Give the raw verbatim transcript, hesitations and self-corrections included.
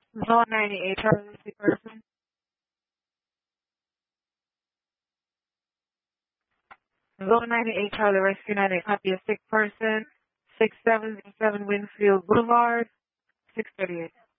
Zone ninety-eight, Charlie, sick person. Zone ninety-eight, Charlie, Rescue ninety-eight, copy a sick person. six seven zero seven Winfield Boulevard, six thirty-eight.